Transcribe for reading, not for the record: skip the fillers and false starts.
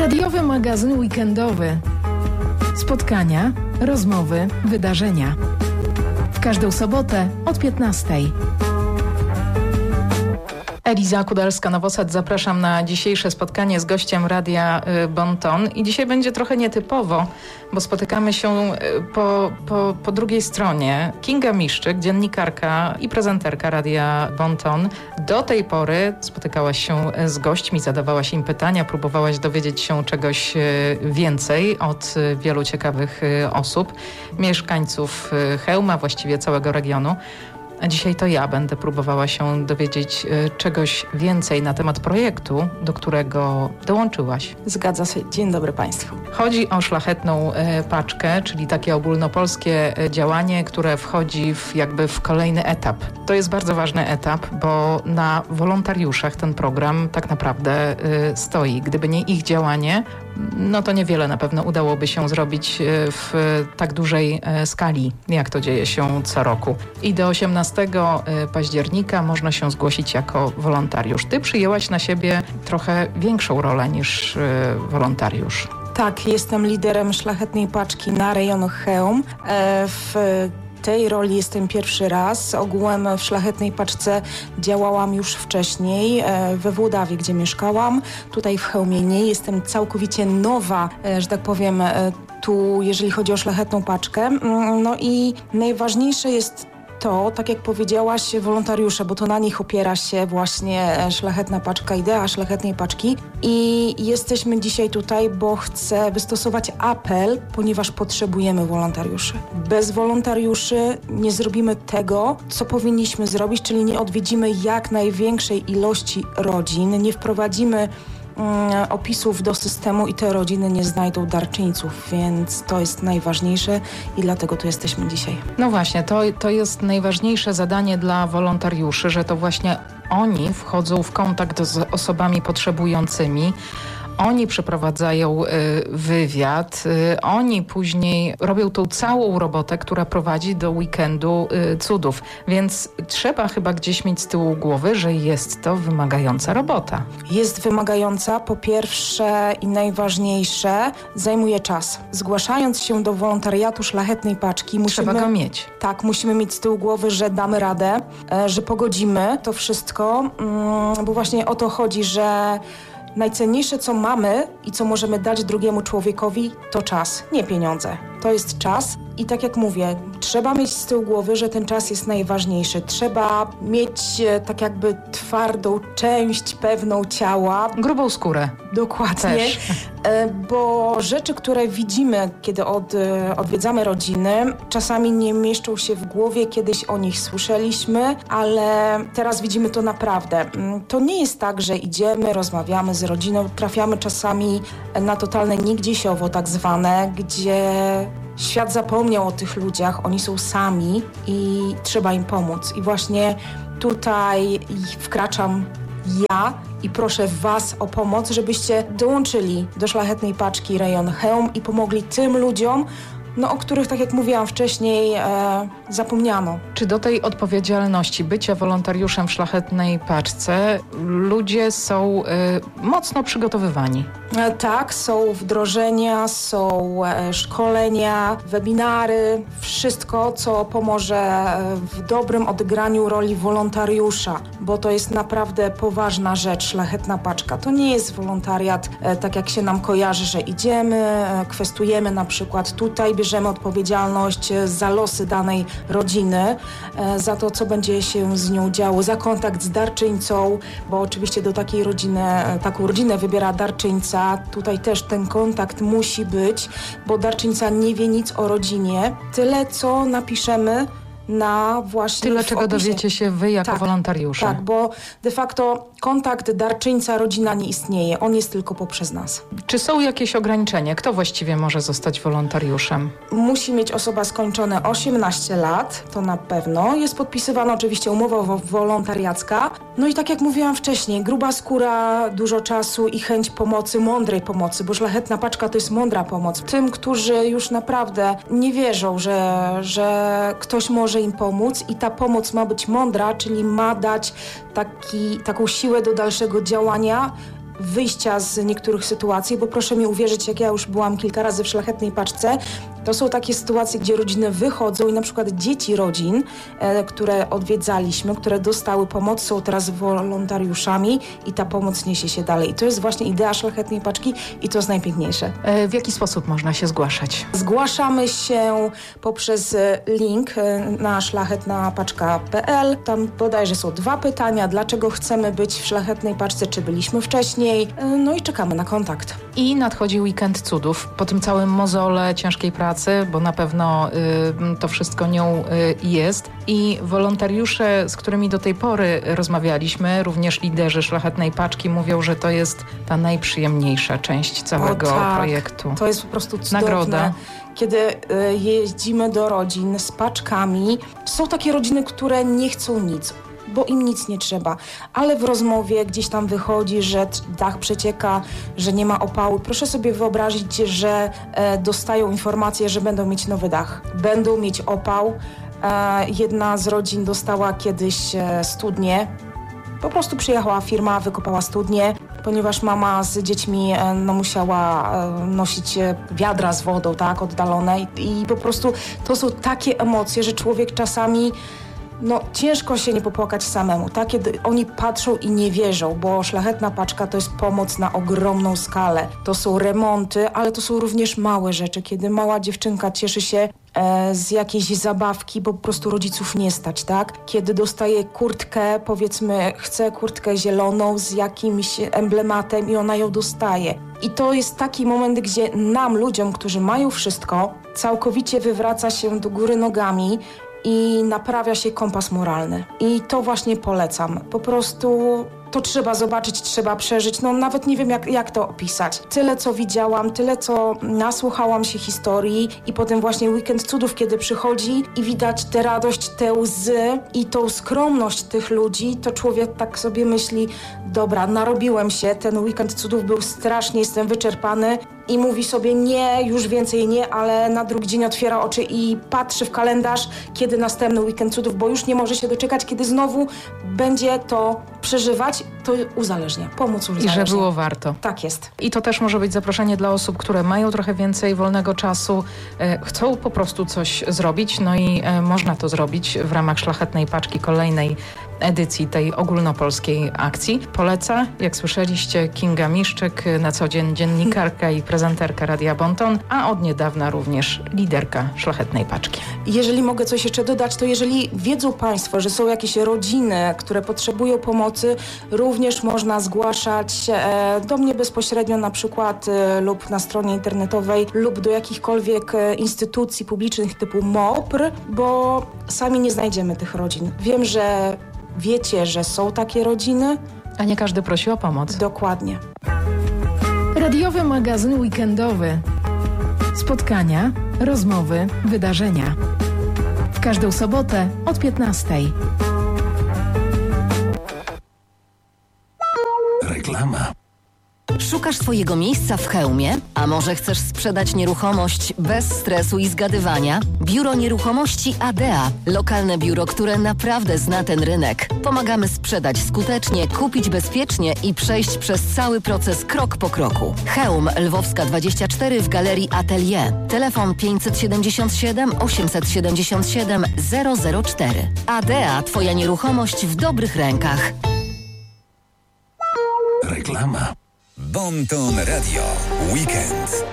Radiowy magazyn weekendowy. Spotkania, rozmowy, wydarzenia. W każdą sobotę od 15:00. Eliza Kudalska-Nowosad, zapraszam na dzisiejsze spotkanie z gościem Radia Bon Ton. I dzisiaj będzie trochę nietypowo, bo spotykamy się po drugiej stronie. Kinga Miszczyk, dziennikarka i prezenterka Radia Bon Ton. Do tej pory spotykałaś się z gośćmi, zadawałaś im pytania, próbowałaś dowiedzieć się czegoś więcej od wielu ciekawych osób, mieszkańców Chełma, właściwie całego regionu. A dzisiaj to ja będę próbowała się dowiedzieć czegoś więcej na temat projektu, do którego dołączyłaś. Zgadza się. Dzień dobry Państwu. Chodzi o Szlachetną Paczkę, czyli takie ogólnopolskie działanie, które wchodzi w kolejny etap. To jest bardzo ważny etap, bo na wolontariuszach ten program tak naprawdę stoi. Gdyby nie ich działanie, no to niewiele na pewno udałoby się zrobić w tak dużej skali, jak to dzieje się co roku. I do 18 października można się zgłosić jako wolontariusz. Ty przyjęłaś na siebie trochę większą rolę niż wolontariusz. Tak, jestem liderem Szlachetnej Paczki na rejonu Chełm. W tej roli jestem pierwszy raz. Ogółem w Szlachetnej Paczce działałam już wcześniej we Włodawie, gdzie mieszkałam. Tutaj w Chełmie nie. Jestem całkowicie nowa, że tak powiem, tu, jeżeli chodzi o Szlachetną Paczkę. No i najważniejsze jest to, tak jak powiedziałaś, wolontariusze, bo to na nich opiera się właśnie Szlachetna Paczka, idea Szlachetnej Paczki. I jesteśmy dzisiaj tutaj, bo chcę wystosować apel, ponieważ potrzebujemy wolontariuszy. Bez wolontariuszy nie zrobimy tego, co powinniśmy zrobić, czyli nie odwiedzimy jak największej ilości rodzin, nie wprowadzimy opisów do systemu i te rodziny nie znajdą darczyńców, więc to jest najważniejsze i dlatego tu jesteśmy dzisiaj. No właśnie, to jest najważniejsze zadanie dla wolontariuszy, że to właśnie oni wchodzą w kontakt z osobami potrzebującymi. Oni przeprowadzają wywiad, oni później robią tą całą robotę, która prowadzi do weekendu cudów. Więc trzeba chyba gdzieś mieć z tyłu głowy, że jest to wymagająca robota. Jest wymagająca, po pierwsze i najważniejsze, zajmuje czas. Zgłaszając się do wolontariatu Szlachetnej Paczki trzeba go mieć. Tak, musimy mieć z tyłu głowy, że damy radę, że pogodzimy to wszystko, bo właśnie o to chodzi, że najcenniejsze, co mamy i co możemy dać drugiemu człowiekowi, to czas, nie pieniądze. To jest czas i tak jak mówię, trzeba mieć z tyłu głowy, że ten czas jest najważniejszy. Trzeba mieć tak jakby twardą część pewną ciała. Grubą skórę. Dokładnie. Też. Bo rzeczy, które widzimy, kiedy odwiedzamy rodziny, czasami nie mieszczą się w głowie, kiedyś o nich słyszeliśmy, ale teraz widzimy to naprawdę. To nie jest tak, że idziemy, rozmawiamy z rodziną, trafiamy czasami na totalne nigdziesiowo tak zwane, gdzie świat zapomniał o tych ludziach, oni są sami i trzeba im pomóc. I właśnie tutaj wkraczam ja i proszę Was o pomoc, żebyście dołączyli do Szlachetnej Paczki rejon Chełm i pomogli tym ludziom, o których, tak jak mówiłam wcześniej, zapomniano. Czy do tej odpowiedzialności bycia wolontariuszem w Szlachetnej Paczce ludzie są mocno przygotowywani? Tak, są wdrożenia, są szkolenia, webinary, wszystko, co pomoże w dobrym odegraniu roli wolontariusza, bo to jest naprawdę poważna rzecz, Szlachetna Paczka. To nie jest wolontariat, tak jak się nam kojarzy, że idziemy, kwestujemy na przykład tutaj, bierzemy odpowiedzialność za losy danej rodziny, za to, co będzie się z nią działo, za kontakt z darczyńcą, bo oczywiście do takiej rodziny, taką rodzinę wybiera darczyńca. Tutaj też ten kontakt musi być, bo darczyńca nie wie nic o rodzinie. Tyle, co napiszemy na właśnie tyle, czego opisie. Dowiecie się wy jako wolontariusze. Tak, bo de facto kontakt darczyńca-rodzina nie istnieje. On jest tylko poprzez nas. Czy są jakieś ograniczenia? Kto właściwie może zostać wolontariuszem? Musi mieć osoba skończone 18 lat, to na pewno. Jest podpisywana oczywiście umowa wolontariacka. No i tak jak mówiłam wcześniej, gruba skóra, dużo czasu i chęć pomocy, mądrej pomocy, bo Szlachetna Paczka to jest mądra pomoc. Tym, którzy już naprawdę nie wierzą, że ktoś może im pomóc i ta pomoc ma być mądra, czyli ma dać taką siłę do dalszego działania wyjścia z niektórych sytuacji, bo proszę mi uwierzyć, jak ja już byłam kilka razy w Szlachetnej Paczce, to są takie sytuacje, gdzie rodziny wychodzą i na przykład dzieci rodzin, które odwiedzaliśmy, które dostały pomoc, są teraz wolontariuszami i ta pomoc niesie się dalej. I to jest właśnie idea Szlachetnej Paczki i to jest najpiękniejsze. W jaki sposób można się zgłaszać? Zgłaszamy się poprzez link na szlachetnapaczka.pl. Tam bodajże są 2 pytania. Dlaczego chcemy być w Szlachetnej Paczce? Czy byliśmy wcześniej? No i czekamy na kontakt. I nadchodzi weekend cudów. Po tym całym mozole, ciężkiej pracy, bo na pewno to wszystko nią jest. I wolontariusze, z którymi do tej pory rozmawialiśmy, również liderzy Szlachetnej Paczki, mówią, że to jest ta najprzyjemniejsza część całego projektu. To jest po prostu cudowne. Nagroda. Kiedy jeździmy do rodzin z paczkami, są takie rodziny, które nie chcą nic, bo im nic nie trzeba, ale w rozmowie gdzieś tam wychodzi, że dach przecieka, że nie ma opału. Proszę sobie wyobrazić, że dostają informację, że będą mieć nowy dach, będą mieć opał. Jedna z rodzin dostała kiedyś studnię. Po prostu przyjechała firma, wykopała studnię, ponieważ mama z dziećmi musiała nosić wiadra z wodą, tak, oddalone. I po prostu to są takie emocje, że człowiek czasami ciężko się nie popłakać samemu, tak? Kiedy oni patrzą i nie wierzą, bo Szlachetna Paczka to jest pomoc na ogromną skalę. To są remonty, ale to są również małe rzeczy, kiedy mała dziewczynka cieszy się z jakiejś zabawki, bo po prostu rodziców nie stać, tak? Kiedy dostaje kurtkę, powiedzmy, chce kurtkę zieloną z jakimś emblematem i ona ją dostaje. I to jest taki moment, gdzie nam, ludziom, którzy mają wszystko, całkowicie wywraca się do góry nogami i naprawia się kompas moralny. I to właśnie polecam. Po prostu to trzeba zobaczyć, trzeba przeżyć. Nawet nie wiem, jak to opisać. Tyle, co widziałam, tyle, co nasłuchałam się historii i potem właśnie weekend cudów, kiedy przychodzi i widać tę radość, te łzy i tą skromność tych ludzi, to człowiek tak sobie myśli, dobra, narobiłem się, ten weekend cudów był strasznie, jestem wyczerpany i mówi sobie nie, już więcej nie, ale na drugi dzień otwiera oczy i patrzy w kalendarz, kiedy następny weekend cudów, bo już nie może się doczekać, kiedy znowu będzie to przeżywać, to uzależnia, pomóc uzależnia. I że było warto. Tak jest. I to też może być zaproszenie dla osób, które mają trochę więcej wolnego czasu, chcą po prostu coś zrobić, i można to zrobić w ramach Szlachetnej Paczki, kolejnej edycji tej ogólnopolskiej akcji. Poleca, jak słyszeliście, Kinga Miszczyk, na co dzień dziennikarka i prezenterka Radia Bonton, a od niedawna również liderka Szlachetnej Paczki. Jeżeli mogę coś jeszcze dodać, to jeżeli wiedzą Państwo, że są jakieś rodziny, które potrzebują pomocy, również można zgłaszać do mnie bezpośrednio na przykład lub na stronie internetowej lub do jakichkolwiek instytucji publicznych typu MOPR, bo sami nie znajdziemy tych rodzin. Wiem, że wiecie, że są takie rodziny. A nie każdy prosi o pomoc. Dokładnie. Radiowy magazyn weekendowy. Spotkania, rozmowy, wydarzenia. W każdą sobotę od 15:00. Reklama. Szukasz swojego miejsca w Chełmie? A może chcesz sprzedać nieruchomość bez stresu i zgadywania? Biuro Nieruchomości ADEA. Lokalne biuro, które naprawdę zna ten rynek. Pomagamy sprzedać skutecznie, kupić bezpiecznie i przejść przez cały proces krok po kroku. Chełm, Lwowska 24 w Galerii Atelier. Telefon 577 877 004. ADEA. Twoja nieruchomość w dobrych rękach. Reklama. Bonton Radio. Weekend.